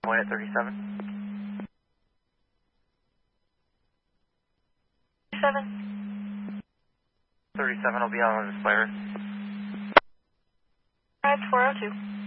Point at 37. 7. 37 will be on the display. Ride 402.